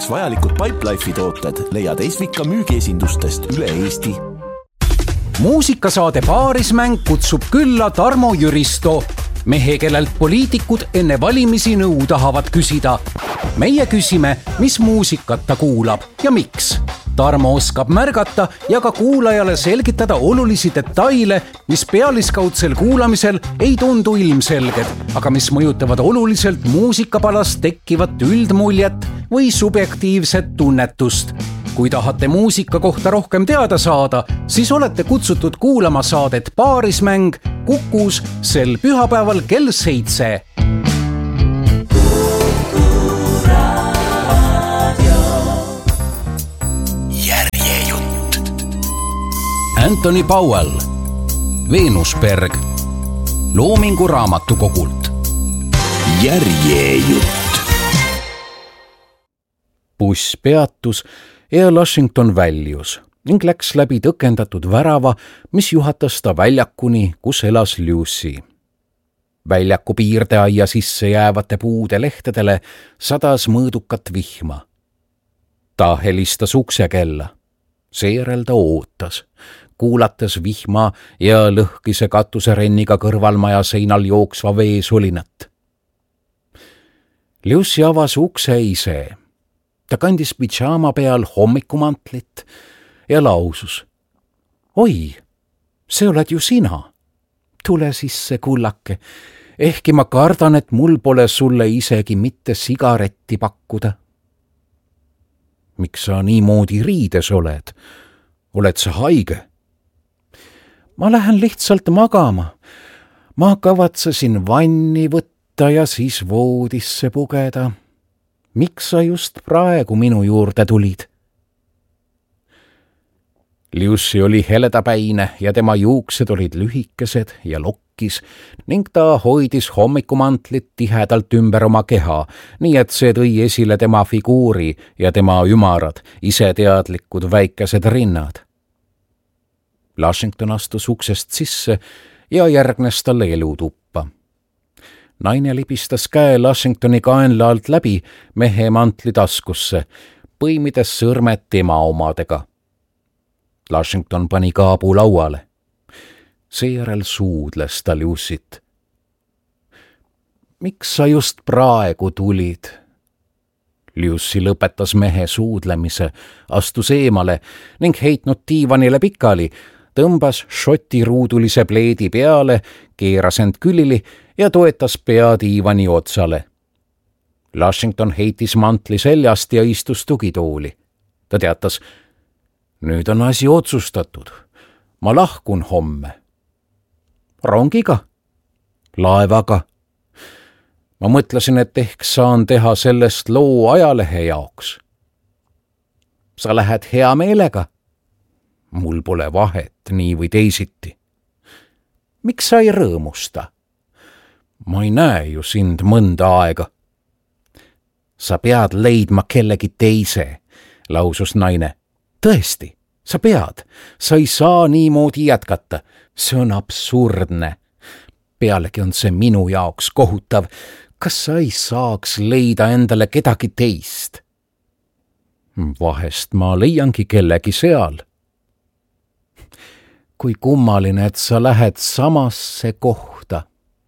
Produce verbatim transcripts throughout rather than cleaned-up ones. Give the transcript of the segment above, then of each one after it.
Vajalikud Pipelife'i tooted leiad Esvika müügiesindustest üle Eesti. Muusikasaade Paarismäng kutsub külla Tarmo Jüristo, mehe, kellelt poliitikud enne valimisi nõu tahavad küsida. Meie küsime, mis muusikat ta kuulab ja miks. Tarmo oskab märgata ja ka kuulajale selgitada olulisi detaile, mis pealiskaudsel kuulamisel ei tundu ilmselged, aga mis mõjutavad oluliselt muusikapalast tekkivat üldmuljet või subjektiivset tunnetust. Kui tahate muusika kohta rohkem teada saada, siis olete kutsutud kuulama saadet Paarismäng Kukus sel pühapäeval kell seitse. Anthony Powell, Venusberg, Loomingu raamatukogult. Järjejutt. Buss peatus ja Washington väljus ning läks läbi tõkendatud värava, mis juhatas ta väljakuni, kus elas Lucy. Väljaku piirdeaia sisse jäävate puude lehtedele sadas mõõdukat vihma. Ta helistas uksekella. Seejärel ta ootas, kuulates vihma ja lõhkise katuserenniga kõrvalmaja seinal jooksva vee sulinat. Lucy avas ukse ise. Ta kandis pidžaama peal hommikumantlit ja lausus. Oi, see oled ju sina. Tule sisse, kullake. Ehkki ma kardan, et mul pole sulle isegi mitte sigaretti pakkuda. Miks sa niimoodi riides oled? Oled sa haige? Ma lähen lihtsalt magama. Ma kavatsesin vanni võtta ja siis voodisse pugeda. Miks sa just praegu minu juurde tulid? Lucy oli heledapäine ja tema juuksed olid lühikesed ja lokkis ning ta hoidis hommikumantlit tihedalt ümber oma keha, nii et see tõi esile tema figuuri ja tema ümarad, iseteadlikud väikesed rinnad. Washington astus uksest sisse ja järgnes talle elutuppa. Naine libistas käe Washingtoni kaenla alt läbi mehe mantli taskusse, põimides sõrmed tema omadega. Washington pani kaabu lauale. Seejärel suudles ta Lucyt. Miks sa just praegu tulid? Lucy lõpetas mehe suudlemise, astus eemale ning heitnud diivanile pikali, tõmbas šoti ruudulise pleedi peale, keeras end külili ja toetas pea diivani otsale. Washington heitis mantli seljast ja istus tugitooli. Ta teatas, nüüd on asi otsustatud. Ma lahkun homme. Rongiga? Laevaga? Ma mõtlesin, et ehk saan teha sellest loo ajalehe jaoks. Sa lähed hea meelega? Mul pole vahet nii või teisiti. Miks sa ei rõõmusta? Ma ei näe ju sind mõnda aega. Sa pead leidma kellegi teise, lausus naine. Tõesti, sa pead. Sa ei saa niimoodi jätkata. See on absurdne. Pealegi on see minu jaoks kohutav. Kas sa ei saaks leida endale kedagi teist? Vahest ma leiangi kellegi seal. Kui kummaline, et sa lähed samasse kohta.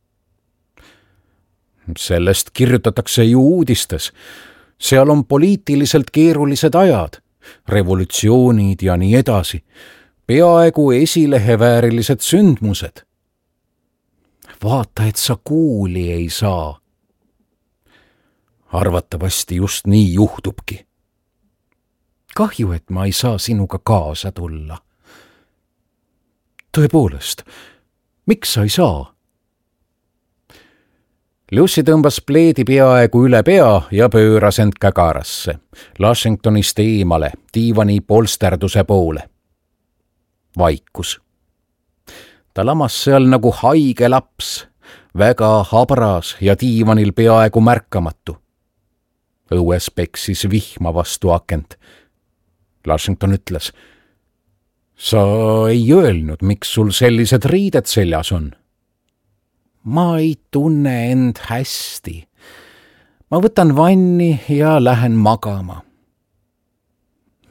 Sellest kirjutatakse ju uudistes. Seal on poliitiliselt keerulised ajad, revolutsioonid ja nii edasi. Peaaegu esileheväärilised sündmused. Vaata, et sa kuuli ei saa. Arvatavasti just nii juhtubki. Kahju, et ma ei saa sinuga kaasa tulla. Tõepoolest, miks sa ei saa? Lucy tõmbas pleedi peaaegu üle pea ja pööras end kägarasse, Washingtonist eemale, diivani polsterduse poole. Vaikus. Ta lamas seal nagu haige laps, väga habras ja diivanil peaaegu märkamatu. Õues peksis vihma vastu akent. Washington ütles, sa ei öelnud, miks sul sellised riided seljas on. Ma ei tunne end hästi. Ma võtan vanni ja lähen magama.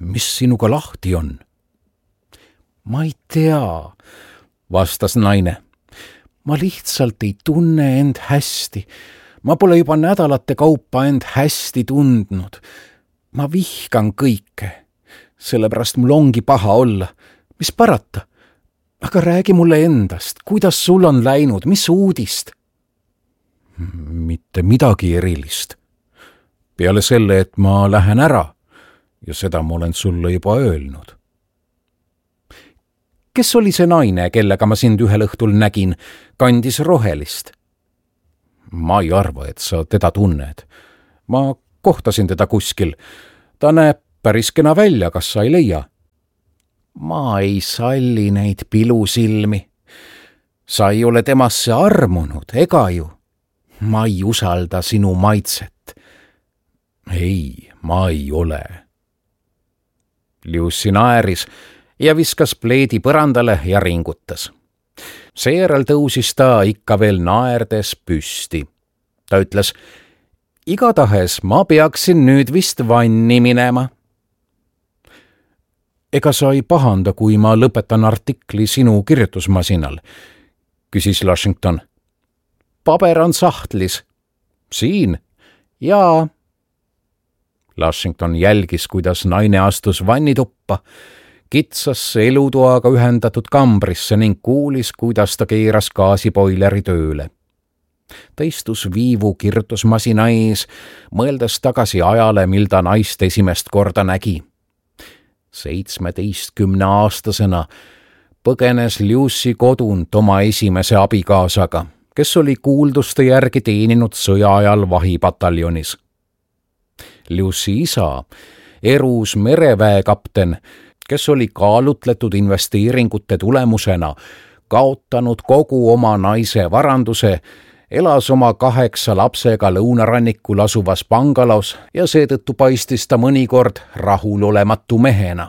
mis sinuga lahti on? Ma ei tea, vastas naine. Ma lihtsalt ei tunne end hästi. Ma pole juba nädalate kaupa end hästi tundnud. Ma vihkan kõike. Sellepärast mul ongi paha olla. Mis parata? Aga räägi mulle endast. Kuidas sul on läinud? Mis uudist? Mitte midagi erilist. Peale selle, et ma lähen ära ja seda ma olen sulle juba öelnud. Kes oli see naine, kellega ma sind ühel õhtul nägin, kandis rohelist? Ma ei arva, et sa teda tunned. Ma kohtasin teda kuskil. Ta näeb päris kena välja, kas sa ei leia? Ma ei salli neid pilusilmi. Sa ei ole temasse armunud, ega ju? Ma ei usalda sinu maitset. Ei, ma ei ole. Lucy naeris ja viskas pleedi põrandale ja ringutas. Seejärel tõusis ta ikka veel naerdes püsti. Ta ütles, igatahes ma peaksin nüüd vist vanni minema. Ega sa ei pahanda, kui ma lõpetan artikli sinu kirjutusmasinal, küsis Lushington. Paber on sahtlis. Siin? Jaa. Lushington jälgis, kuidas naine astus vannituppa, kitsasse elutoaga ühendatud kambrisse ning kuulis, kuidas ta keeras gaasiboileri tööle. Ta istus viivu kirjutusmasina ees, mõeldes tagasi ajale, mil ta naist esimest korda nägi. Seitsmeteistkümne aastasena põgenes Lucy kodunt oma esimese abikaasaga, kes oli kuulduste järgi teeninud sõja ajal vahipataljonis. Lucy isa, erus mereväekapten, kes oli kaalutletud investeeringute tulemusena kaotanud kogu oma naise varanduse, elas oma kaheksa lapsega lõunarannikul asuvas bangalos ja seetõttu paistis ta mõnikord rahulolematu mehena.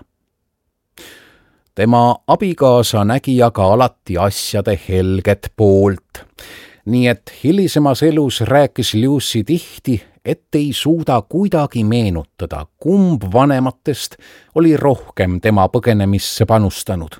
Tema abikaasa nägi aga alati asjade helget poolt, nii et hilisemas elus rääkis Lucy tihti, et ei suuda kuidagi meenutada, kumb vanematest oli rohkem tema põgenemisse panustanud.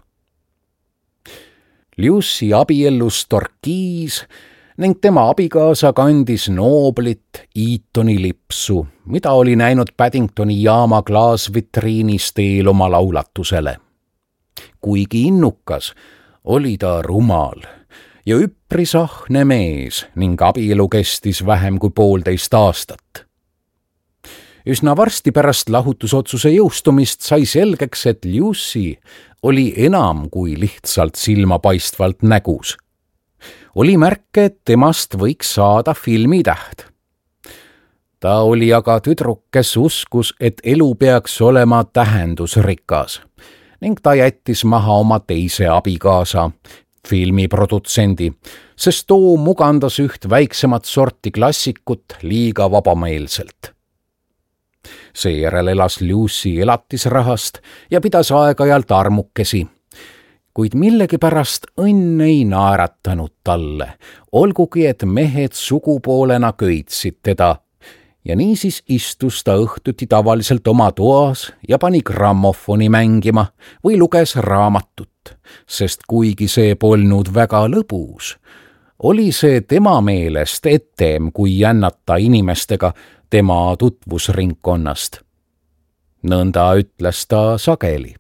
Lucy abiellus Torquis ning tema abikaasa kandis nooblit Eatoni lipsu, mida oli näinud Paddingtoni jaama klaasvitriinis teel oma laulatusele. Kuigi innukas, oli ta rumal ja üpris ahne mees ning abielu kestis vähem kui poolteist aastat. Üsna varsti pärast lahutusotsuse jõustumist sai selgeks, et Lucy oli enam kui lihtsalt silmapaistvalt nägus. Oli märke, et temast võiks saada filmitäht. Ta oli aga tüdruk, kes uskus, et elu peaks olema tähendusrikas ning ta jättis maha oma teise abikaasa, filmiprodutsendi, sest too mugandas üht väiksemat sorti klassikut liiga vabameelselt. Seejärel elas Lucy elatisrahast ja pidas aeg-ajalt armukesi, kuid millegipärast õnn ei naeratanud talle, olgugi et mehed sugupoolena köitsid teda, ja niisiis istus ta õhtuti tavaliselt oma toas ja pani grammofoni mängima või luges raamatut, sest kuigi see polnud väga lõbus, oli see tema meelest etem, kui jännata inimestega tema tutvusringkonnast. Nõnda ütles ta sageli.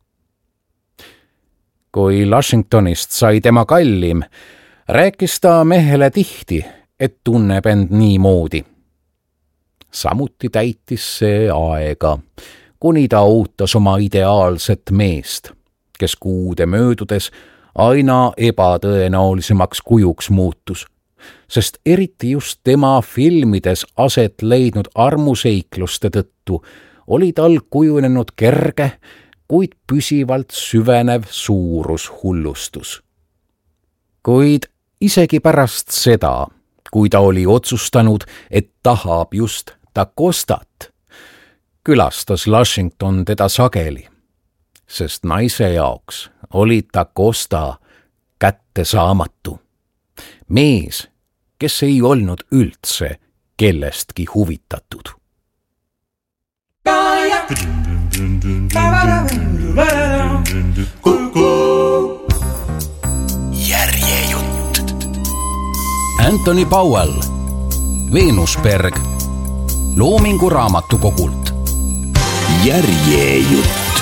Kui Lushingtonist sai tema kallim, rääkis ta mehele tihti, et tunneb end nii moodi. Samuti täitis see aega, kuni ta ootas oma ideaalset meest, kes kuude möödudes aina ebatõenäolisemaks kujuks muutus, sest eriti just tema filmides aset leidnud armuseikluste tõttu oli tal kujunenud kerge, kuid püsivalt süvenev suurushullustus. Kuid isegi pärast seda, kui ta oli otsustanud, et tahab just Dakostat, külastas Lushington teda sageli, sest naise jaoks oli Dakosta kättesaamatu. Mees, kes ei olnud üldse kellestki huvitatud. Anthony Powell, Veenusberg, Loomingu raamatukogult. Järjejutt.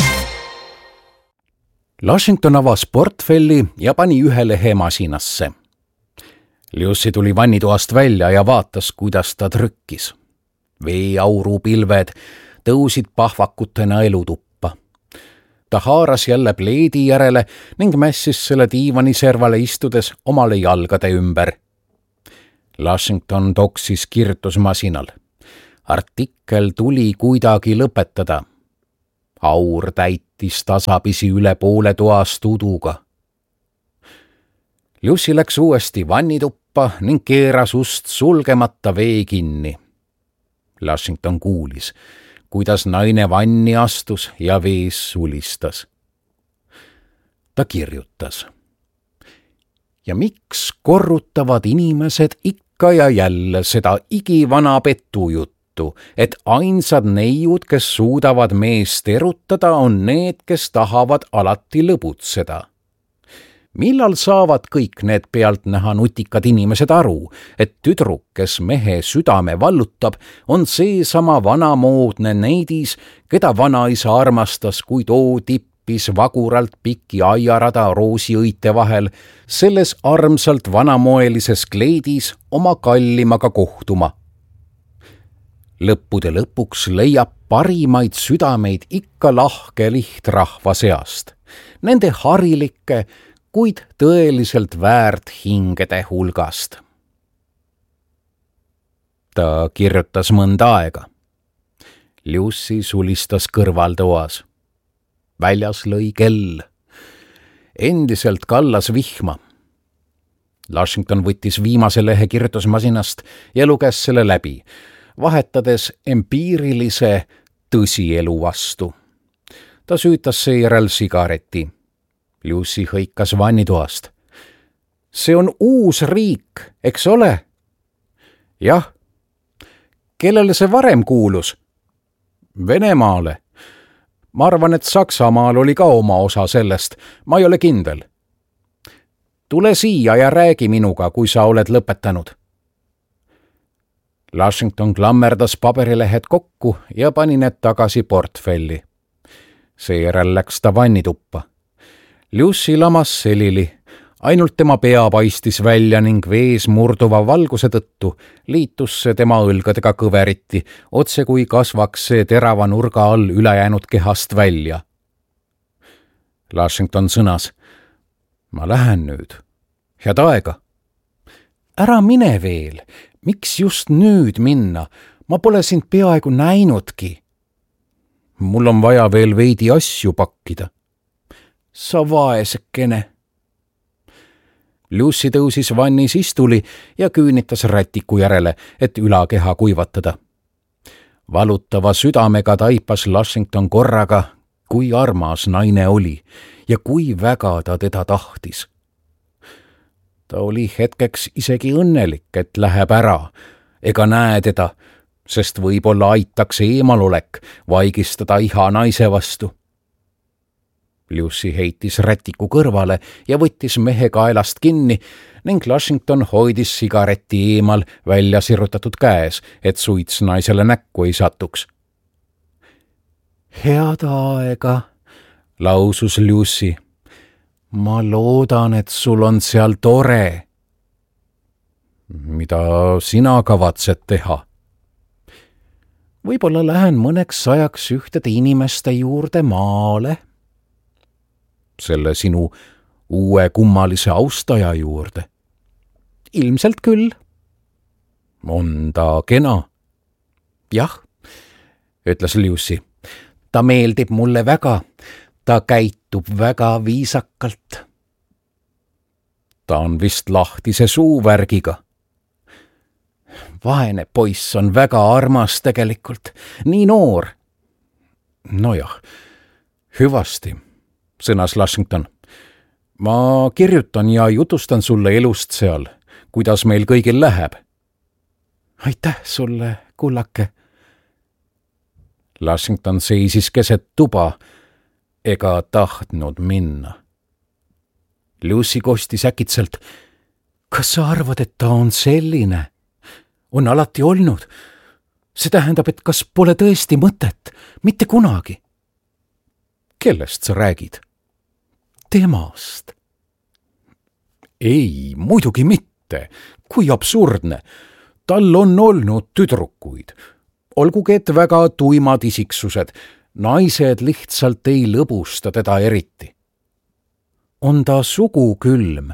Lushington avas portfelli ja pani ühe lehe masinasse. Lucy tuli vannitoast välja ja vaatas, kuidas ta trükkis. Veeaurupilved tõusid pahvakutena elutuppa. Ta haaras jälle pleedi järele ning mässis selle diivani servale istudes omale jalgade ümber. Lushington toksis kirjutusmasinal. Artikkel tuli kuidagi lõpetada. Aur täitis tasapisi üle poole toast uduga. Lucy läks uuesti vannituppa ning keeras ust sulgemata vee kinni. Lushington kuulis, kuidas naine vanni astus ja vees sulistas. Ta kirjutas. Ja miks korrutavad inimesed ikka ja jälle seda igivana petujuttu, et ainsad neiud, kes suudavad meest erutada, on need, kes tahavad alati lõbutseda. Millal saavad kõik need pealtnäha nutikad inimesed aru, et tüdruk, kes mehe südame vallutab, on seesama vanamoodne neidis, keda vanaisa armastas, kui too tippis vaguralt pikki aiarada roosiõite vahel, selles armsalt vanamoelises kleidis oma kallimaga kohtuma. Lõppude lõpuks leiab parimaid südameid ikka lahke lihtrahva seast, nende harilike, kuid tõeliselt väärt hingede hulgast. Ta kirjutas mõnda aega. Lucy sulistas kõrvaltoas. Väljas lõi kell. Endiselt kallas vihma. Lushington võttis viimase lehe kirjutusmasinast ja luges selle läbi, vahetades empiirilise tõsielu vastu. Ta süütas seejärel sigareti. Lucy hõikas vannitoast. See on uus riik, eks ole? Jah. Kellele see varem kuulus? Venemaale. Ma arvan, et Saksamaal oli ka oma osa sellest. Ma ei ole kindel. Tule siia ja räägi minuga, kui sa oled lõpetanud. Lushington klammerdas paberilehed kokku ja pani need tagasi portfelli. Seejärel läks ta vannituppa. Lucy lamas selili, ainult tema pea paistis välja ning vees murduva valguse tõttu liitus see tema õlgadega kõveriti, otse kui kasvaks see terava nurga all ülejäänud kehast välja. Lushington sõnas, ma lähen nüüd. Head aega. Ära mine veel, miks just nüüd minna? Ma pole sind peaaegu näinudki. Mul on vaja veel veidi asju pakkida. Sa vaesekene. Lucy tõusis vannis istuli ja küünitas rätiku järele, et ülakeha kuivatada. Valutava südamega taipas Lushington korraga, kui armas naine oli ja kui väga ta teda tahtis. Ta oli hetkeks isegi õnnelik, et läheb ära, ega näe teda, sest võib-olla aitaks eemalolek vaigistada iha naise vastu. Lucy heitis rätiku kõrvale ja võttis mehe kaelast kinni ning Lushington hoidis sigareti eemal välja sirutatud käes, et suits naisele näkku ei satuks. Head aega, lausus Lucy. Ma loodan, et sul on seal tore. Mida sina kavatsed teha? Võib-olla lähen mõneks ajaks ühtede inimeste juurde maale. Selle sinu uue kummalise austaja juurde. Ilmselt küll. On ta kena? Jah, ütles Lucy. Ta meeldib mulle väga. Ta käitub väga viisakalt. Ta on vist lahtise suuvärgiga. Vaene poiss on väga armas tegelikult. Nii noor. Nojah, hüvasti. Sõnas Lushington. Ma kirjutan ja jutustan sulle elust seal, kuidas meil kõigil läheb. Aitäh sulle, kullake. Lushington seisis keset tuba ega tahtnud minna. Lucy kostis äkitselt. kas sa arvad, et ta on selline? On alati olnud. See tähendab, et kas pole tõesti mõtet? Mitte kunagi. Kellest sa räägid? Temast. Ei, muidugi mitte. Kui absurdne. Tal on olnud tüdrukuid. Olgugi, et väga tuimad isiksused. Naised lihtsalt ei lõbusta teda eriti. On ta sugukülm?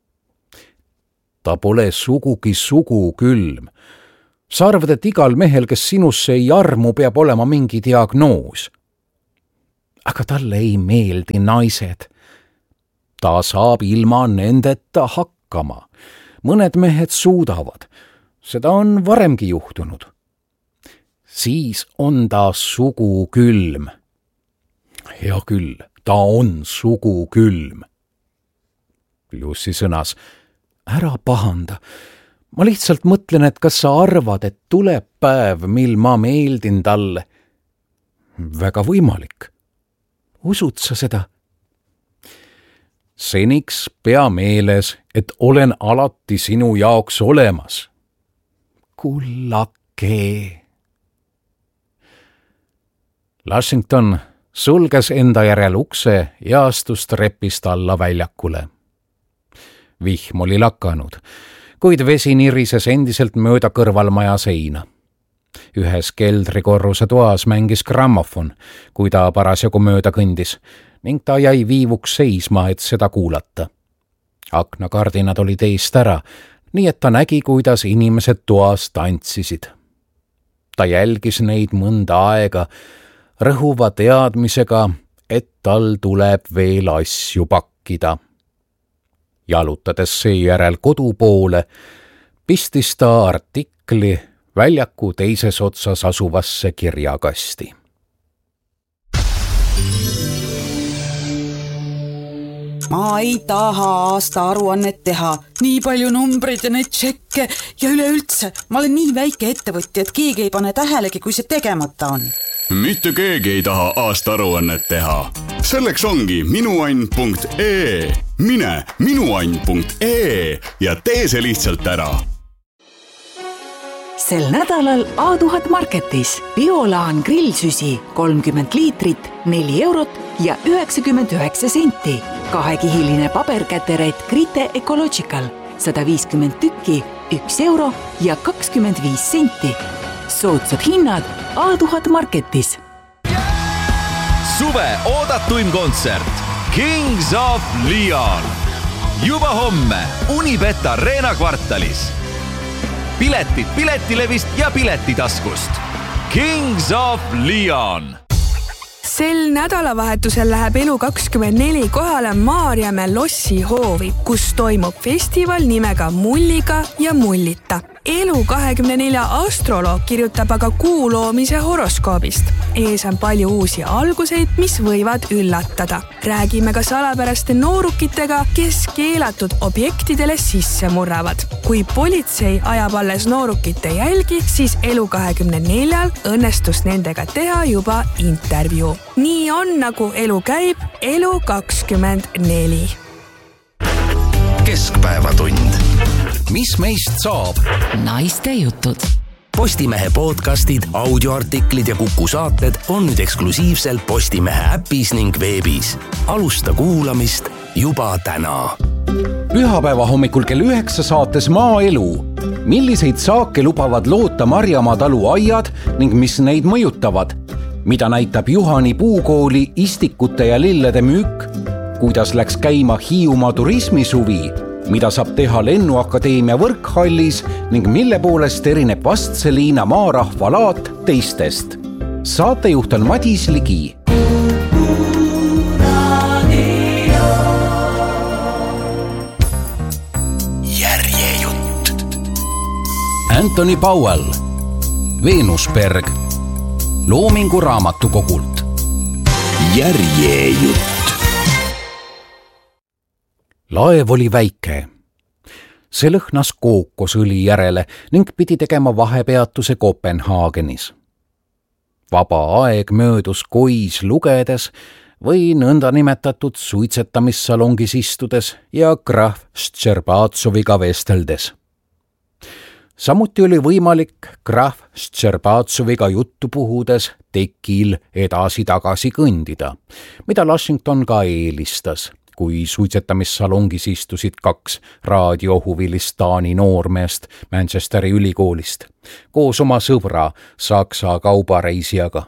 Ta pole sugugi sugukülm. Sa arvad, et igal mehel, kes sinusse ei armu, peab olema mingi diagnoos. Aga talle ei meeldi naised. Ta saab ilma nendeta hakkama. Mõned mehed suudavad. Seda on varemgi juhtunud. Siis on ta sugukülm. Hea küll, ta on sugukülm. Jussi sõnas, ära pahanda. Ma lihtsalt mõtlen, et kas sa arvad, et tuleb päev, mil ma meeldin talle. Väga võimalik. Usud sa seda? Seniks pea meeles, et olen alati sinu jaoks olemas. Kullake. Lushington sulges enda järel ukse ja astus trepist alla väljakule. Vihm oli lakanud, kuid vesi nirises endiselt mööda kõrvalmaja seina. Ühes keldrikorruse toas mängis grammofon, kui ta parasjagu mööda kõndis, ning ta jäi viivuks seisma, et seda kuulata. Aknakardinad olid eest ära, nii et ta nägi, kuidas inimesed toas tantsisid. Ta jälgis neid mõnda aega, rõhuva teadmisega, et tal tuleb veel asju pakkida. Jalutades seejärel kodu poole, pistis ta artikli väljaku teises otsas asuvasse kirjakasti. Ma ei taha aasta aruannet teha. Nii palju numbreid ja neid tšekke ja üleüldse. Ma olen nii väike ettevõtja, et keegi ei pane tähelegi, kui see tegemata on. Mitte keegi ei taha aasta aruannet teha. Selleks ongi minuann punkt ee. Mine minuann punkt ee ja tee see lihtsalt ära. Sel nädalal A tuhat Marketis Biolaan grillsüsi kolmkümmend liitrit, neli eurot ja üheksakümmend üheksa senti. Kahekihiline paberkäteret Grite Ecological sada viiskümmend tükki, üks euro ja kakskümmend viis senti. Soodsad hinnad A tuhat Marketis. Suve oodatuim kontsert Kings of Leon. Juba homme Unibet Arena kvartalis. Piletid Piletilevist ja Piletitaskust. Kings of Leon. Sel nädalavahetusel läheb Elu kakskümmend neli kohale Maarjamäe Lossi hoovi, kus toimub festival nimega Mulliga ja Mullita. Elu kahekümne nelja astroloog kirjutab aga kuu loomise horoskoobist. Ees on palju uusi alguseid, mis võivad üllatada. Räägime ka salapäraste noorukitega, kes keelatud objektidele sisse murravad. Kui politsei ajab alles noorukite jälgi, siis Elu kahekümne neljal õnnestus nendega teha juba intervjuu. Nii on, nagu elu käib, Elu kakskümmend neli. Keskpäevatund. Mis meist saab? Naiste jutud. Postimehe podcastid, audioartiklid ja Kuku saated on nüüd eksklusiivselt Postimehe äpis ning veebis. Alusta kuulamist juba täna. Pühapäeva hommikul kell üheksa saates Maaelu. Milliseid saake lubavad loota Marjamaa talu aiad ning mis neid mõjutavad? Mida näitab Juhani puukooli istikute ja lillede müük? Kuidas läks käima Hiiumaa turismisuvi? Mida saab teha Lennuakadeemia võrkhallis ning mille poolest erineb Vastseliina maarahva laat teistest? Saatejuht on Madis Ligi. Järjejutt. Anthony Powell, Veenusberg, Loomingu raamatukogult. Järjejutt. Laev oli väike. See lõhnas kookosõli järele ning pidi tegema vahepeatuse Kopenhaagenis. Vaba aeg möödus kois lugedes või nõndanimetatud suitsetamissalongis istudes ja krahv Ščerbatsoviga vesteldes. Samuti oli võimalik krahv Ščerbatsoviga juttu puhudes tekil edasi-tagasi kõndida, mida Washington ka eelistas, kui suitsetamissalongis istusid kaks raadiohuvilist Taani noormeest Manchesteri ülikoolist koos oma sõbra Saksa kaubareisijaga.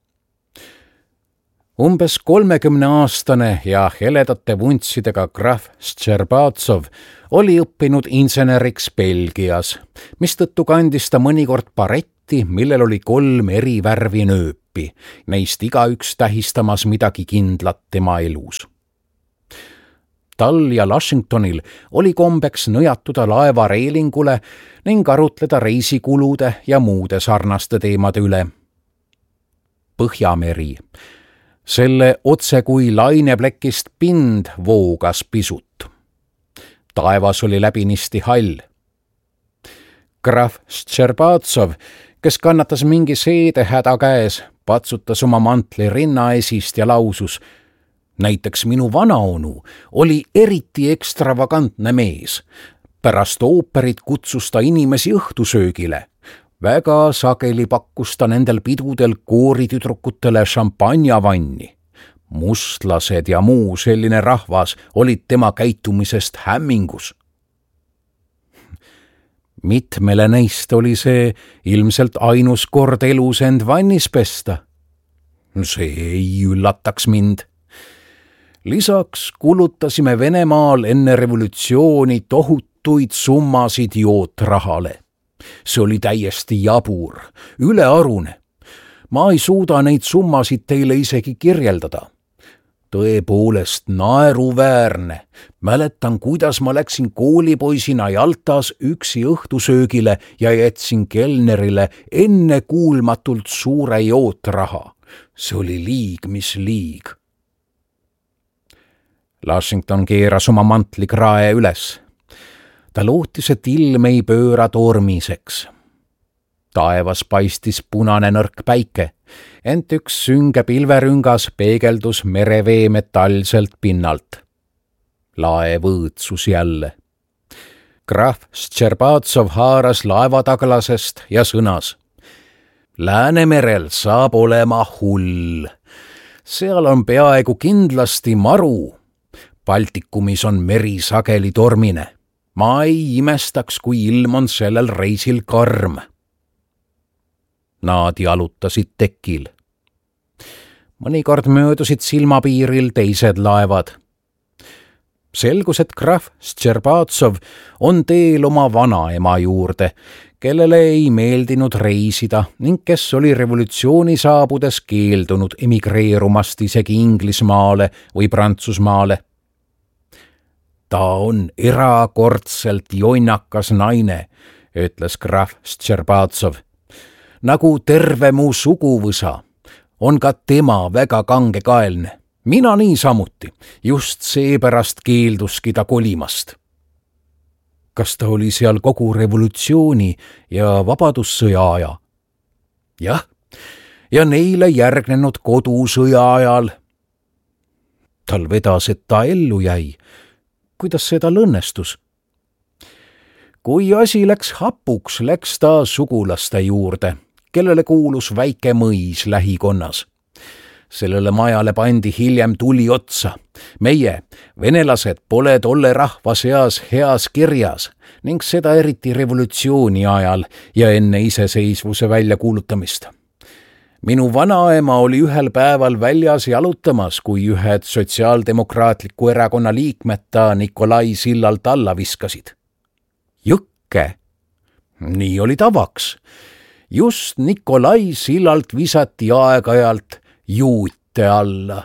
Umbes kolmekümneaastane ja heledate vuntsidega krahv Ščerbatsov oli õppinud inseneriks Belgias, mistõttu kandis ta mõnikord baretti, millel oli kolm eri värvi nööpi, neist igaüks tähistamas midagi kindlat tema elus. Tal ja Washingtonil oli kombeks nõjatuda laeva reelingule ning arutleda reisikulude ja muude sarnaste teemade üle. Põhjameri. Selle otse kui laineplekist pind voogas pisut. Taevas oli läbinisti hall. Krahv Ščerbatsov, kes kannatas mingi seede häda käes, patsutas oma mantli rinnaesist ja lausus: näiteks minu vanaonu oli eriti ekstravagantne mees. Pärast ooperit kutsus ta inimesi õhtusöögile. Väga sageli pakkus ta nendel pidudel kooritüdrukutele šampanjavanni. Mustlased ja muu selline rahvas olid tema käitumisest hämmingus. Mitmele neist oli see ilmselt ainus kord elus end vannis pesta. See ei üllataks mind. Lisaks kulutasime Venemaal enne revolutsiooni tohutuid summasid jootrahale. See oli täiesti jabur, ülearune. Ma ei suuda neid summasid teile isegi kirjeldada. Tõepoolest naeruväärne. Mäletan, kuidas ma läksin koolipoisina Jaltas üksi õhtusöögile ja jätsin kelnerile enne kuulmatult suure jootraha. See oli liig, mis liig. Washington keeras oma mantli krae üles. Ta lootis, et ilm ei pööra tormiseks. Taevas paistis punane nõrk päike, ent üks sünge pilverüngas peegeldus merevee metallselt pinnalt. Laev õõtsus jälle. Krahv Ščerbatsov haaras laevataglasest ja sõnas: Läänemerel saab olema hull. Seal on peaaegu kindlasti maru. Baltikumis on meri sageli tormine. Ma ei imestaks, kui ilm on sellel reisil karm. Nad jalutasid tekil. Mõnikord möödusid silmapiiril teised laevad. Selgus, et krahv Ščerbatsov on teel oma vanaema juurde, kellele ei meeldinud reisida ning kes oli revolutsiooni saabudes keeldunud emigreerumast isegi Inglismaale või Prantsusmaale. Ta on erakordselt jonnakas naine, ütles krahv Ščerbatsov. Nagu terve mu suguvõsa, on ka tema väga kangekaelne. Mina niisamuti, just seepärast keelduski ta kolimast. Kas ta oli seal kogu revolutsiooni ja vabadussõja aja? Jah, ja neile järgnenud kodusõja ajal. Tal vedas, et ta ellu jäi. Kuidas see tal õnnestus? Kui asi läks hapuks, läks ta sugulaste juurde, kellele kuulus väike mõis lähikonnas. Sellele majale pandi hiljem tuli otsa. Meie, venelased, pole tolle rahva seas heas kirjas ning seda eriti revolutsiooni ajal ja enne iseseisvuse väljakuulutamist. Minu vanaema oli ühel päeval väljas jalutamas, kui ühed sotsiaaldemokraatliku erakonna liikmed ta Nikolai sillalt alla viskasid. Jõkke. Nii oli tavaks. Just Nikolai sillalt visati aeg-ajalt juute alla.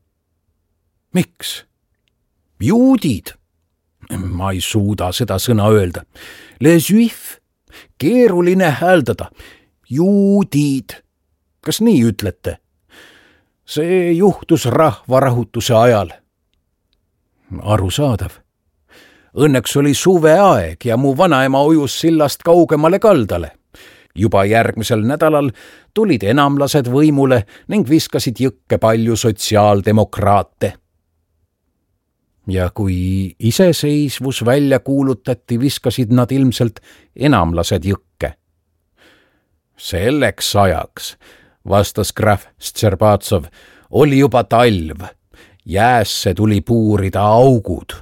Miks? Juudid. Ma ei suuda seda sõna öelda. Les juifs. Keeruline hääldada. Juudid. Kas nii ütlete? See juhtus rahvarahutuse ajal. Arusaadav. Õnneks oli suveaeg ja mu vanaema ujus sillast kaugemale kaldale. juba järgmisel nädalal tulid enamlased võimule ning viskasid jõkke palju sotsiaaldemokraate. Ja kui iseseisvus välja kuulutati, viskasid nad ilmselt enamlased jõkke. Selleks ajaks, vastas krahv Stšerbatsov, oli juba talv. Jäässe tuli puurida augud.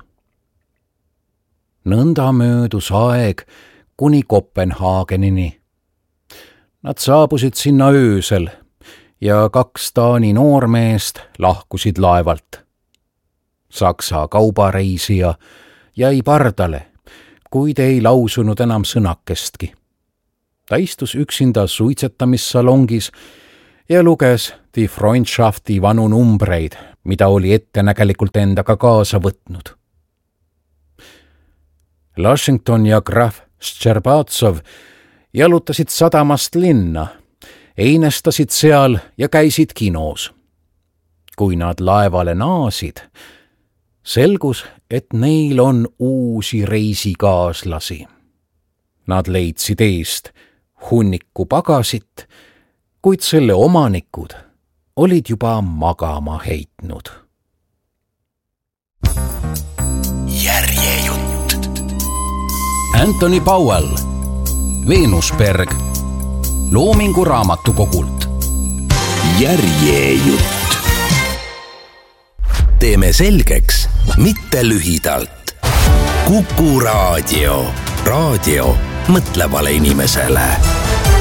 Nõnda möödus aeg kuni Kopenhaagenini. Nad saabusid sinna öösel ja kaks Taani noormeest lahkusid laevalt. Saksa kaubareisija jäi pardale, kuid ei lausunud enam sõnakestki. Ta istus üksinda suitsetamissalongis ja luges Die Freundschafti vanu numbreid, mida oli ettenägelikult endaga kaasa võtnud. Washington ja krahv Stšerbatsov jalutasid sadamast linna, einestasid seal ja käisid kinos. Kui nad laevale naasid, selgus, et neil on uusi reisikaaslasi. Nad leidsid eest hunniku pagasit, kuid selle omanikud olid juba magama heitnud. Järjejutt. Anthony Powell, Veenusberg, Loomingu raamatukogult. Järjejutt. Teeme selgeks, mitte lühidalt. Kuku raadio. Raadio mõtlevale inimesele.